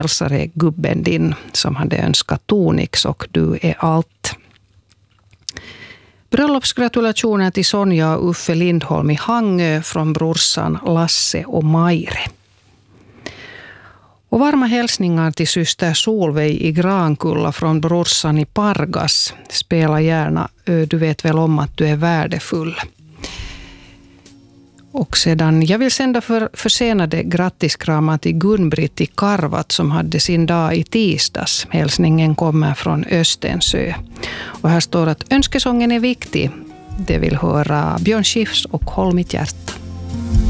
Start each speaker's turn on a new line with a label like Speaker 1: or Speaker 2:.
Speaker 1: hälsare gubben din som hade önskat Tonix och Du är allt. Bröllopsgratulationer till Sonja och Uffe Lindholm i Hangö från brorsan Lasse och Maire. Och varma hälsningar till syster Solveig i Grankulla från brorsan i Pargas. Spela gärna Du vet väl om att du är värdefull. Och sedan, jag vill sända försenade grattiskramar till Gun-Britt i Karvat som hade sin dag i tisdags. Hälsningen kommer från Östensö. Och här står att önskesången är viktig. Det vill höra Björn Skifs och Håll mitt hjärta.